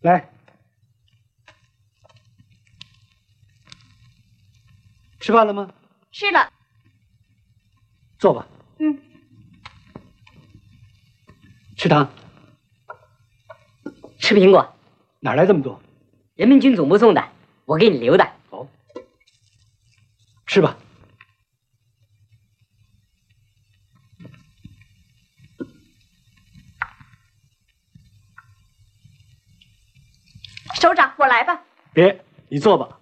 来，吃饭了吗？ 吃了。 坐吧。 嗯。 吃糖。 吃苹果。 哪来这么多？ 人民军总部送的，我给你留的。 好。吃吧。 首长，我来吧。 别，你坐吧。